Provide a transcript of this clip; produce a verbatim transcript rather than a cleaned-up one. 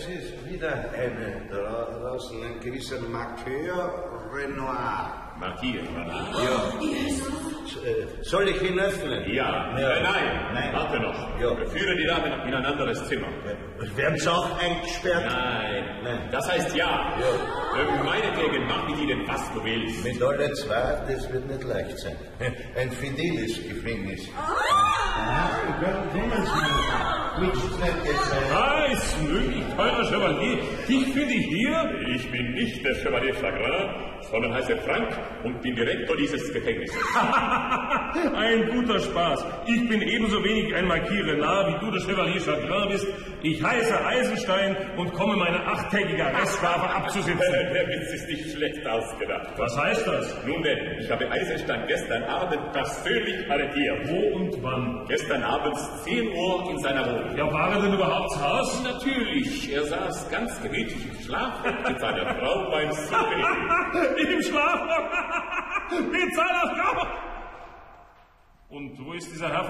es ist wieder eine draußen, ein gewisser Marqueur Renoir. Marquis Renoir? Ja. Soll ich ihn öffnen? Ja. ja. Äh, nein. nein, warte noch. Ja. Führe die Dame in ein anderes Zimmer. Werden Sie auch eingesperrt? Nein. Nein. Das heißt ja. Ja. Äh, meinetwegen, mach mit ihnen, was du willst. Mit alle zwei, das wird nicht leicht sein. Ein fideles Gefängnis. Ah, kommen Sie mal. Weiß, möglich, teurer Chevalier. Ich finde hier... Ich bin nicht der Chevalier Chagrin, sondern heiße Frank und bin Direktor dieses Gefängnisses. Ein guter Spaß. Ich bin ebenso wenig ein Marquis Renard, wie du der Chevalier Chagrin bist. Ich heiße Eisenstein und komme meine achttägige Arreststrafe abzusitzen. Der Witz ist nicht schlecht ausgedacht. Was heißt das? Nun denn, ich habe Eisenstein gestern Abend persönlich arretiert. Wo und wann? Gestern abends zehn Uhr in seiner Wohnung. Ja, war er denn überhaupt zu Hause? Natürlich, er saß ganz gemütlich im Schlafrock mit seiner Frau beim Souper. Im Schlafrock? Mit seiner Frau? Und wo ist dieser Herr